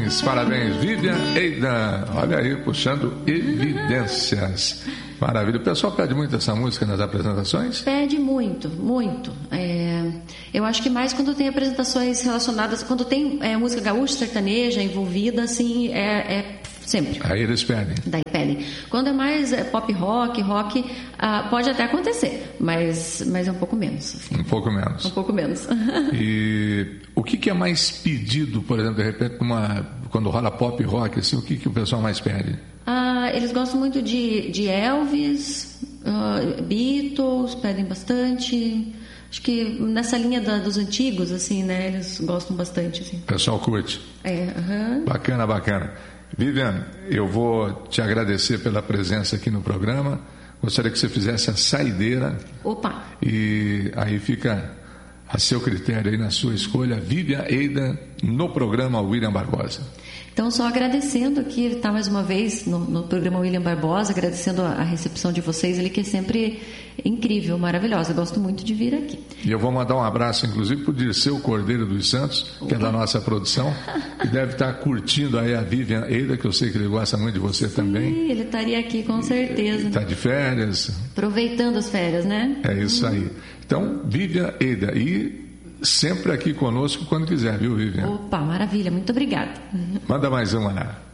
Parabéns, Vivian Eidan. Olha aí, puxando evidências. Maravilha. O pessoal pede muito essa música nas apresentações? Pede muito, muito. Eu acho que mais quando tem apresentações relacionadas, quando tem música gaúcha, sertaneja envolvida, assim, sempre. Aí eles pedem. Daí pedem. Quando é mais pop rock, pode até acontecer, mas é um pouco menos. Assim. Um pouco menos. Um pouco menos. E o que é mais pedido, por exemplo, de repente, quando rola pop rock, assim, o que o pessoal mais pede? Eles gostam muito de Elvis, Beatles, pedem bastante. Acho que nessa linha dos antigos, assim, né? Eles gostam bastante, assim. O pessoal curte. Uhum. Bacana, bacana. Vivian, eu vou te agradecer pela presença aqui no programa. Gostaria que você fizesse a saideira. Opa! E aí fica a seu critério aí na sua escolha, Vivian Eidan, no programa William Barbosa. Então, só agradecendo aqui, estar mais uma vez no programa William Barbosa, agradecendo a recepção de vocês, ele que é sempre incrível, maravilhosa. Eu gosto muito de vir aqui. E eu vou mandar um abraço, inclusive, para o Dirceu Cordeiro dos Santos, que é da nossa produção, que deve estar curtindo aí a Vivian Eidan, que eu sei que ele gosta muito de você também. Sim, ele estaria aqui com certeza. Está de férias. Aproveitando as férias, né? É isso aí. Então, Vivian Eidan, e sempre aqui conosco quando quiser, viu, Vivian? Opa, maravilha, muito obrigada. Manda mais uma lá.